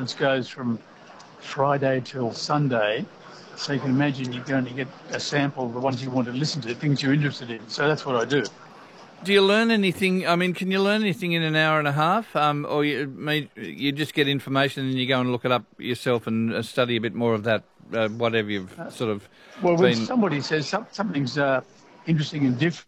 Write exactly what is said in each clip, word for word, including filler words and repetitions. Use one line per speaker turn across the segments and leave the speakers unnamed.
conference goes from Friday till Sunday. So you can imagine you're going to get a sample of the ones you want to listen to, things you're interested in. So that's what I do.
Do you learn anything? I mean, can you learn anything in an hour and a half? Um, or you, may, you just get information and you go and look it up yourself and uh, study a bit more of that, uh, whatever you've uh, sort of
Well, when
been...
somebody says some, something's uh, interesting and different,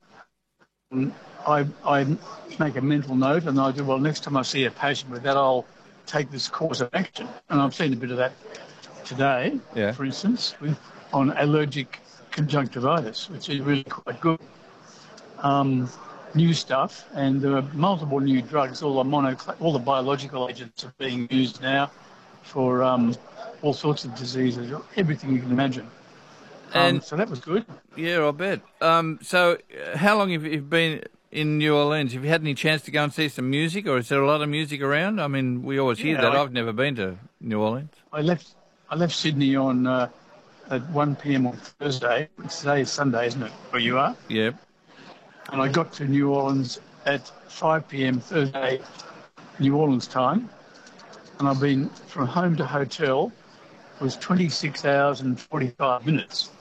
I, I make a mental note and I do, well, next time I see a patient with that, I'll take this course of action. And I've seen a bit of that today,
yeah.
for instance, with, on allergic conjunctivitis, which is really quite good. Um, new stuff, and there are multiple new drugs. All the mono, all the biological agents are being used now for um, all sorts of diseases, everything you can imagine. Um, and so that was good.
Yeah, I bet. Um, so, uh, how long have you been in New Orleans? Have you had any chance to go and see some music, or is there a lot of music around? I mean, we always hear yeah, that. I, I've never been to New Orleans.
I left. I left Sydney on uh, at one p m on Thursday. Today is Sunday, isn't it? Where you are?
Yeah.
And I got to New Orleans at five p m Thursday, New Orleans time. And I've been from home to hotel was twenty-six hours and forty-five minutes.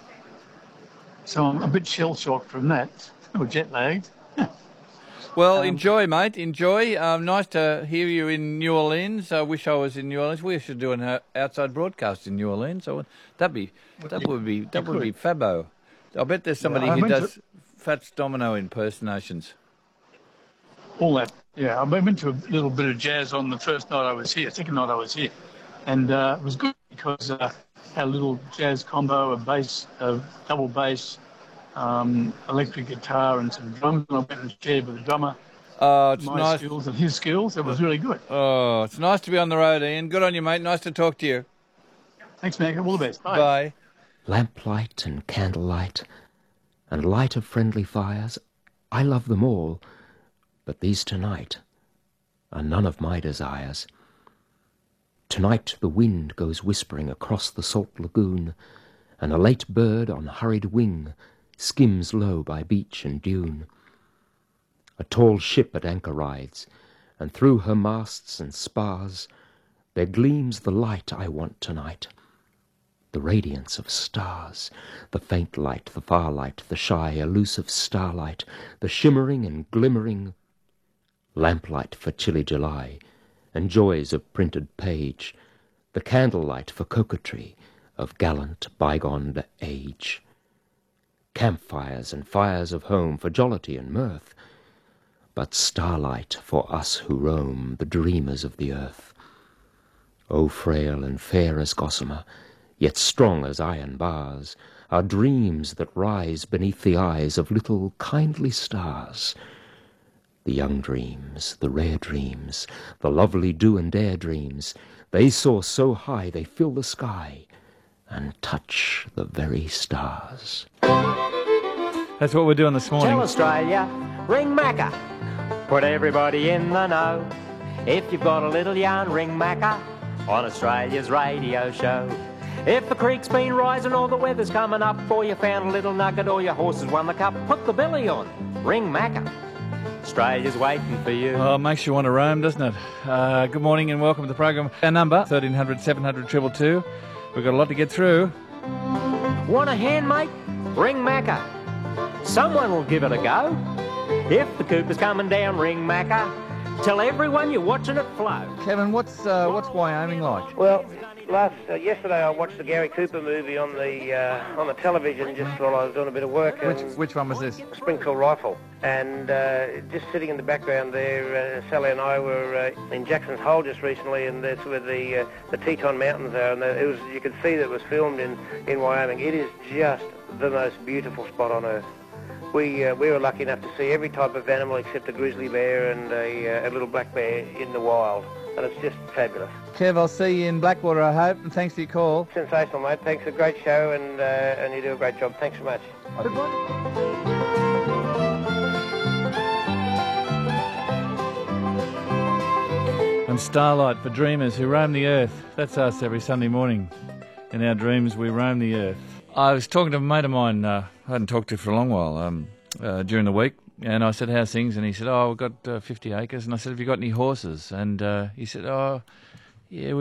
So I'm a bit shell-shocked from that, or jet-lagged.
Well,
um,
enjoy, mate, enjoy. Um, nice to hear you in New Orleans. I wish I was in New Orleans. We should do an outside broadcast in New Orleans. So that'd be, that would be, that would be fabbo. I bet there's somebody yeah, who does... To... Fats Domino impersonations.
All that, yeah. I went to a little bit of jazz on the first night I was here, second night I was here. And uh, it was good because uh, had a little jazz combo, a bass, a double bass, um, electric guitar and some drums. And I went and shared with the drummer
oh, it's
my
nice.
skills and his skills. It was really good.
Oh, it's nice to be on the road, Ian. Good on you, mate. Nice to talk to you.
Thanks, Mac. All the best. Bye.
Bye.
Lamplight and candlelight and light of friendly fires, I love them all, but these tonight are none of my desires. Tonight the wind goes whispering across the salt lagoon, and a late bird on hurried wing skims low by beach and dune. A tall ship at anchor rides, and through her masts and spars there gleams the light I want tonight. The radiance of stars, the faint light, the far light, the shy, elusive starlight, the shimmering and glimmering lamplight for chilly July, and joys of printed page, the candlelight for coquetry of gallant bygone age. Campfires and fires of home for jollity and mirth, but starlight for us who roam, the dreamers of the earth. O frail and fair as gossamer, yet strong as iron bars, are dreams that rise beneath the eyes of little kindly stars. The young dreams, the rare dreams, the lovely dew and air dreams, they soar so high they fill the sky and touch the very stars.
That's what we're doing this morning.
Tell Australia, ring Macca, put everybody in the know. If you've got a little yarn, ring Macca on Australia's radio show. If the creek's been rising or the weather's coming up, or you found a little nugget or your horse has won the cup, put the belly on, ring Macca. Australia's waiting for you.
Oh, it makes you want to roam, doesn't it? Uh, good morning and welcome to the program. Our number, thirteen hundred, seven hundred, two two two. We've got a lot to get through.
Want a hand, mate? Ring Macca. Someone will give it a go. If the Cooper's coming down, ring Macca. Tell everyone you're watching it flow.
Kevin, what's uh, what's Wyoming like?
Well, last uh, yesterday I watched the Gary Cooper movie on the uh, on the television just while I was doing a bit of work.
Which which one was this?
Springfield Rifle. And uh, just sitting in the background there, uh, Sally and I were uh, in Jackson's Hole just recently, and that's where the uh, the Teton Mountains are. And it was you could see that it was filmed in in Wyoming. It is just the most beautiful spot on earth. We uh, we were lucky enough to see every type of animal except a grizzly bear and a, uh, a little black bear in the wild, and it's just fabulous.
Kev, I'll see you in Blackwater, I hope, and thanks for your call.
Sensational, mate. Thanks for a great show, and uh, and you do a great job. Thanks so much.
And Starlight for dreamers who roam the earth. That's us every Sunday morning. In our dreams, we roam the earth. I was talking to a mate of mine uh, I hadn't talked to for a long while um, uh, during the week, and I said, how's things? And he said, oh, we've got uh, fifty acres. And I said, have you got any horses? And uh, he said, oh, yeah,